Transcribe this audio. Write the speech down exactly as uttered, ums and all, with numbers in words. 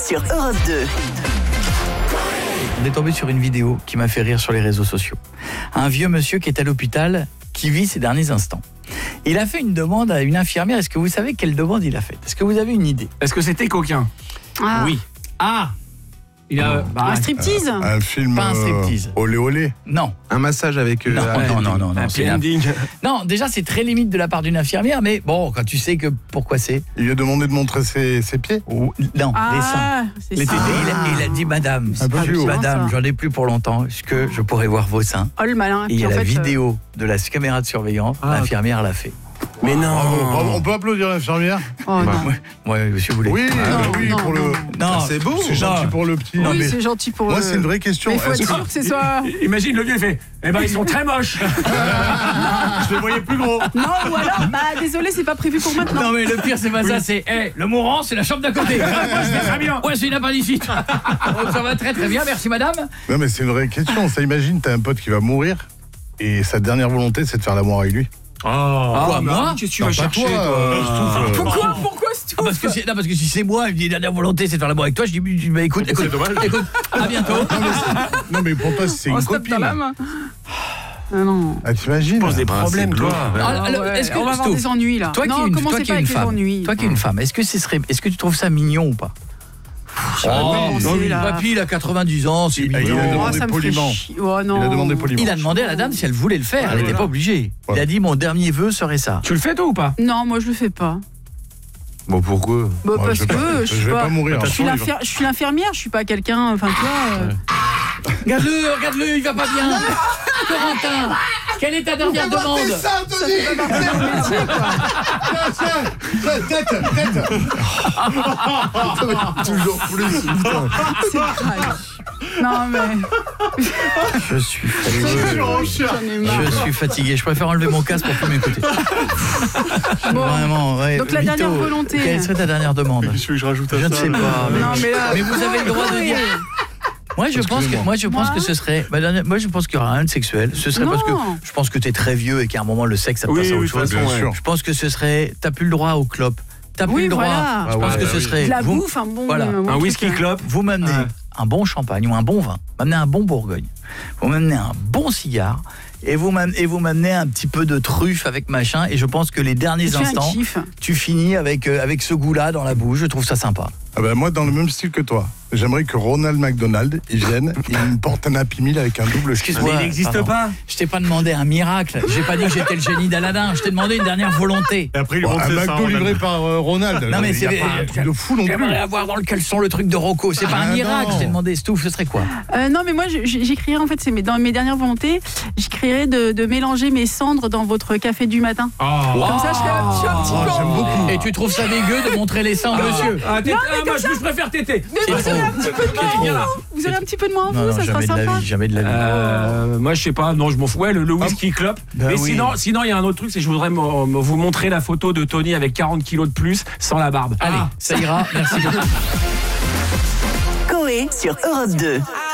sur Europe deux. On est tombé sur une vidéo qui m'a fait rire sur les réseaux sociaux. Un vieux monsieur qui est à l'hôpital, qui vit ses derniers instants. Il a fait une demande à une infirmière. Est-ce que vous savez quelle demande il a faite? Est-ce que vous avez une idée? Est-ce que c'était coquin? Ah. Oui. Ah Il a, bah, Un striptease Un, un film. Pas un striptease. Euh, olé olé. Non. Un massage avec... Euh, Non, happy non, ending. non, non, non, Happy c'est un- ending. Non, déjà c'est très limite de la part d'une infirmière, mais bon, quand tu sais que pourquoi c'est. Il lui a demandé de montrer ses, ses pieds. Ou- Non, les seins. Ah, c'est Les ça. tétés. Il, a- il a dit, madame, Un peu plus haut. madame, ça. j'en ai plus pour longtemps. Est-ce que je pourrais voir vos seins? Oh le malin. Et il y Puis a en la fait, vidéo de la caméra de surveillance. Ah. L'infirmière l'a fait. Mais non. Bravo, bravo. On peut applaudir l'infirmière? euh, Oh non. Ouais, si vous voulez. Oui, Non, euh, oui, non, pour non. le. Non, C'est beau. C'est gentil pour le petit. Oui, mais- c'est gentil pour Moi, eux. c'est une vraie question. Mais il faut être Est-ce que- sûr que c'est soit... Imagine le vieux il fait. Eh ben ils sont très moches. Je les voyais plus gros. Non, ou alors, bah désolé, c'est pas prévu pour maintenant. Non mais le pire c'est pas ça, c'est hey, le mourant c'est la chambre d'à côté. Moi je vais très bien. Ouais, c'est une appendicite. Donc, ça va très très bien, merci madame. Non, mais c'est une vraie question. Ça, imagine, t'as un pote qui va mourir et sa dernière volonté, c'est de faire l'amour avec lui. Oh, Quoi, moi qu'est-ce que tu Non, vas pas chercher toi, toi euh, Stouff, euh, Pourquoi Pourquoi c'est Ah, parce que c'est, non, parce que si c'est moi, il me dit la dernière volonté c'est de faire l'amour avec toi, je dis bah, écoute, écoute, écoute, à bientôt. Non, mais, c'est- non, mais pour toi, c'est On une se tape copine. dans la main. Ah non. Ah, t'imagines? Pose des Ah, problèmes c'est toi. glauque. Ah, Ah alors, ouais, est-ce que on va avoir Stouff, des ennuis là. toi qui non, es une, commencez toi qui pas es une avec les femme, ennuis. toi qui es une femme, est-ce que ce serait, est-ce que tu trouves ça mignon ou pas? Oh, non, c'est mais là. papy, il a quatre-vingt-dix ans, c'est Il- il a mignon. demandé Oh, ça me poliment. fait chier. Oh non. Il a demandé poliment. Il a demandé à la dame si elle voulait le faire, elle Ouais, n'était ouais. pas obligée. Il Ouais. a dit mon dernier vœu serait ça. Tu le fais toi ou pas? Non, moi je le fais pas. Bon, pourquoi? Bah, Ouais, parce je vais que pas- je je suis vais pas. pas mourir. Je suis, Attention, l'infir- je suis l'infirmière, je suis pas quelqu'un. Enfin, tu vois. euh, Regarde-le, regarde-le, il va pas bien. Corentin, quelle est ta dernière demande? ça, Anthony! Tête, tête! Toujours plus, putain. C'est grave. Non mais. Je suis fatigué. J'en ai marre. Je suis fatigué. Je préfère enlever mon casque pour plus m'écouter. Bon. Vraiment, ouais. Donc, la Vito, dernière volonté. Quelle serait ta dernière demande? Qu'est-ce que je rajoute à Je ça? ne sais là pas. Mais, Non mais là. mais vous avez le droit de dire. Moi, je pense que moi, je pense Moi que ce serait. bah, dernière- moi, je pense qu'il y aura rien de sexuel. Ce serait Non. parce que je pense que tu es très vieux et qu'à un moment le sexe ça Oui, passe à oui, autre de toute chose. façon, Bien ouais. sûr. Je pense que ce serait. T'as plus le droit aux clopes. T'as plus Oui, le droit. voilà. Je pense Ah que ouais, ce oui. serait. De la vous, bouffe, un bon. Voilà. bon Un truc, whisky là. club. vous m'amenez Ouais. un bon champagne ou un bon vin, m'amenez un bon Bourgogne, vous m'amenez un bon cigare et vous m'amenez, et vous m'amenez un petit peu de truffe avec machin et je pense que les derniers Tu fais un instants, kiff. tu finis avec, euh, avec ce goût-là dans la bouche, je trouve ça sympa. Ah bah moi, dans le même style que toi. J'aimerais que Ronald McDonald, il vienne, il me porte un Happy Meal avec un double cheese. Excuse-moi. Mais il n'existe pardon. pas. Je t'ai pas demandé un miracle, j'ai pas dit que j'étais le génie d'Aladin, je t'ai demandé une dernière volonté. Et après, ils Bon, vont un McDo livré par euh, Ronald. Non, mais il y a c'est- pas un truc de fou non plus. J'aimerais avoir dans le caleçon le truc de Rocco, c'est pas Ah, un miracle, non. je t'ai demandé Stouff, ce serait quoi? Euh, non mais moi je- je- j'écrirais en fait c'est mes, dans mes dernières volontés, j'écrirais de, de mélanger mes cendres dans votre café du matin. Oh. Comme ça je serais un petit, un petit Oh, peu. j'aime beaucoup. Et tu trouves ça dégueu de montrer les seins, monsieur? Ah, tété- Non, mais ah, moi, comme je, je préfère tété. Mais vous aurez un petit peu de C'est trop. moins. Vous aurez un petit peu de moins en Non, vous, non, ça sera jamais de la sympa. vie, jamais de la vie. Euh, moi je sais pas, non je m'en fous. Ouais, le, le whisky club. Bah Mais oui. sinon, sinon il y a un autre truc, c'est que je voudrais me- me- vous montrer la photo de Tony avec quarante kilos de plus sans la barbe. Allez, Ah. ça ira, merci beaucoup. Coé sur Europe deux.